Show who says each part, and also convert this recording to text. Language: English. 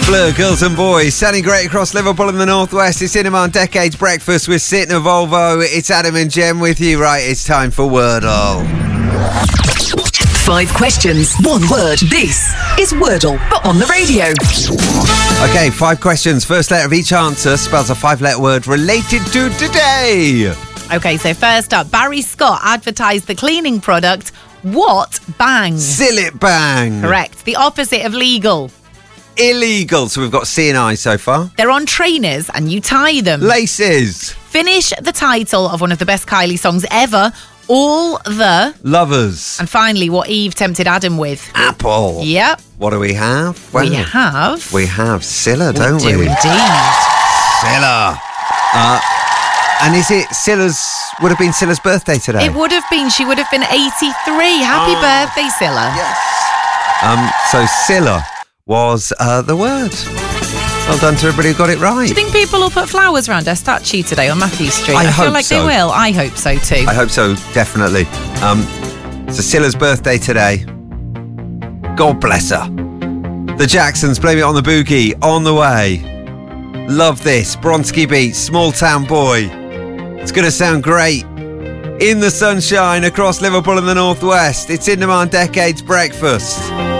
Speaker 1: Blur, Girls and Boys, sounding great across Liverpool and the Northwest. It's Cinema and Decades Breakfast with Sit in a Volvo. It's Adam and Jem with you. Right, it's time for Wordle.
Speaker 2: 5 questions, 1 word. This is Wordle, but on the radio.
Speaker 1: Okay, 5 questions. First letter of each answer spells a 5-letter word related to today.
Speaker 3: Okay, so first up, Barry Scott advertised the cleaning product What Bang?
Speaker 1: Seal it bang.
Speaker 3: Correct. The opposite of legal.
Speaker 1: Illegal. So we've got C and I so far.
Speaker 3: They're on trainers and you tie them.
Speaker 1: Laces.
Speaker 3: Finish the title of one of the best Kylie songs ever, All the...
Speaker 1: Lovers.
Speaker 3: And finally, what Eve tempted Adam with.
Speaker 1: Apple.
Speaker 3: Yep.
Speaker 1: What do we have? Well,
Speaker 3: We have
Speaker 1: Scylla, don't we?
Speaker 3: do indeed.
Speaker 1: Scylla. And is it would have been Scylla's birthday today?
Speaker 3: It would have been. She would have been 83. Happy birthday, Scylla.
Speaker 1: Yes. So Scylla was the word. Well done to everybody who got it right.
Speaker 3: Do you think people will put flowers around her statue today on Matthew Street?
Speaker 1: I
Speaker 3: feel
Speaker 1: hope
Speaker 3: like
Speaker 1: so.
Speaker 3: they will. I hope so too.
Speaker 1: I hope so, definitely. So Scylla's birthday today. God bless her. The Jacksons, Blame It on the Boogie, on the way. Love this. Bronski Beats, Small Town Boy. It's going to sound great. In the sunshine across Liverpool and the Northwest. It's In Demand Decades Breakfast.